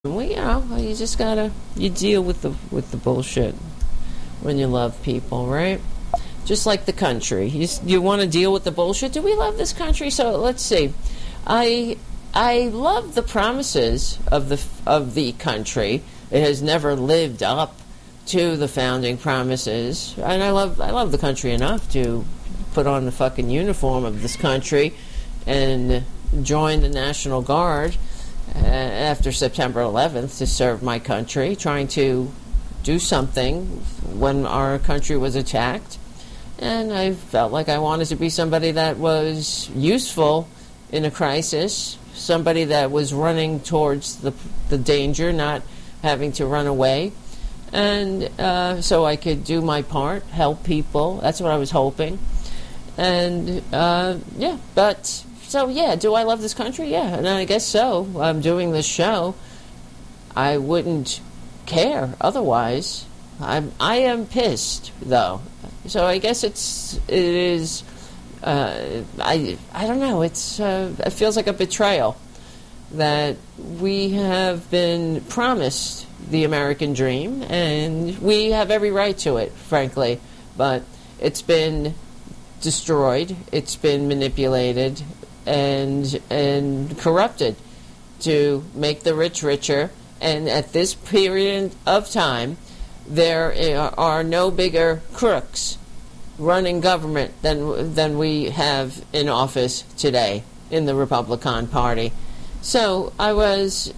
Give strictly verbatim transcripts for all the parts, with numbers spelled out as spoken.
Well, you know, you just gotta you deal with the with the bullshit when you love people, right? Just like the country, you you want to deal with the bullshit. Do we love this country? So let's see. I I love the promises of the of the country. It has never lived up to the founding promises, and I love I love the country enough to put on the fucking uniform of this country and join the National Guard Uh, after September eleventh to serve my country, trying to do something when our country was attacked. And I felt like I wanted to be somebody that was useful in a crisis, somebody that was running towards the, the danger, not having to run away. And uh, so I could do my part, help people. That's what I was hoping. And uh, yeah, but... So, yeah, do I love this country? Yeah, and I guess so. I'm doing this show. I wouldn't care otherwise. I'm, I am pissed, though. So I guess it's, it is, uh, I, I don't know, it's, uh, it feels like a betrayal that we have been promised the American dream, and we have every right to it, frankly. But it's been destroyed, it's been manipulated, and and corrupted to make the rich richer. And at this period of time, there are no bigger crooks running government than than we have in office today in the Republican Party. So I was,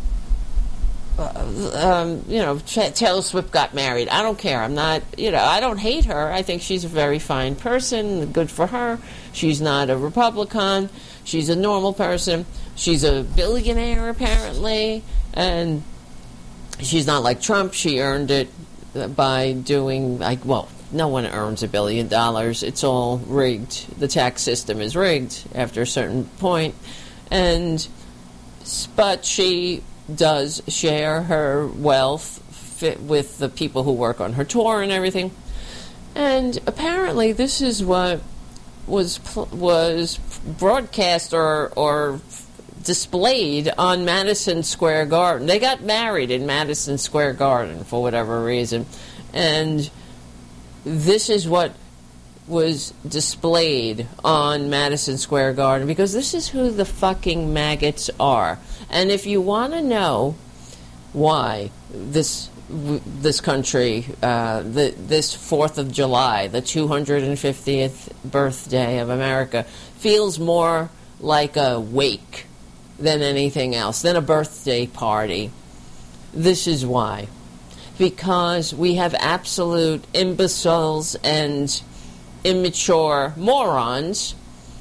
uh, um, you know, Taylor Swift got married. I don't care. I'm not, you know, I don't hate her. I think she's a very fine person. Good for her. She's not a Republican. She's a normal person. She's a billionaire, apparently. And she's not like Trump. She earned it by doing, like, well, no one earns a billion dollars. It's all rigged. The tax system is rigged after a certain point. And, but she does share her wealth fit with the people who work on her tour and everything. And apparently this is what was was broadcast or or displayed on Madison Square Garden. They got married in Madison Square Garden for whatever reason. And this is what was displayed on Madison Square Garden, because this is who the fucking maggots are. And if you want to know why this this country, uh, the, this fourth of July, the two hundred fiftieth birthday of America, feels more like a wake than anything else, than a birthday party, this is why. Because we have absolute imbeciles and immature morons,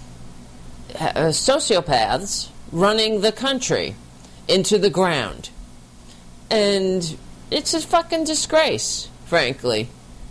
uh, sociopaths, running the country into the ground. And it's a fucking disgrace, frankly.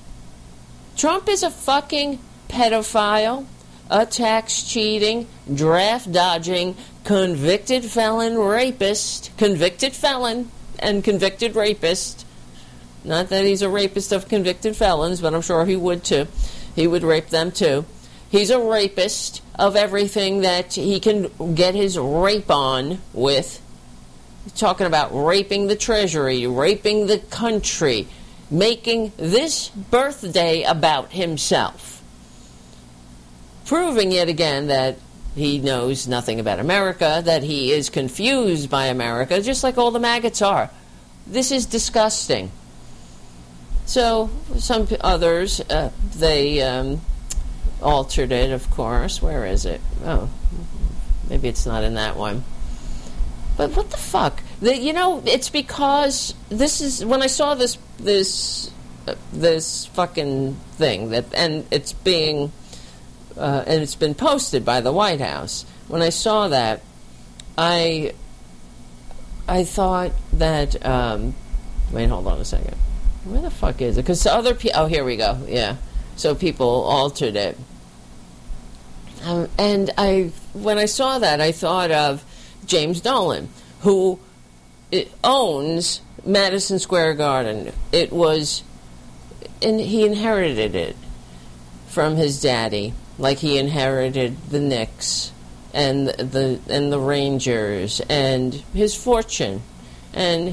Trump is a fucking pedophile, a tax cheating, draft dodging, convicted felon rapist, convicted felon and convicted rapist. Not that he's a rapist of convicted felons, but I'm sure he would too. He would rape them too. He's a rapist of everything that he can get his rape on with. Talking about raping the Treasury, raping the country, making this birthday about himself. Proving yet again that he knows nothing about America, that he is confused by America, just like all the maggots are. This is disgusting. So, some others, uh, they um, altered it, of course. Where is it? Oh, maybe it's not in that one. But what the fuck? The, you know, it's because this is when I saw this this uh, this fucking thing that, and it's being uh, and it's been posted by the White House. When I saw that, I I thought that um, wait, hold on a second. Where the fuck is it? Because other people. Oh, here we go. Yeah. So people altered it, um, and I when I saw that, I thought of James Dolan, who owns Madison Square Garden. It was, and he inherited it from his daddy, like he inherited the Knicks and the and the Rangers and his fortune. and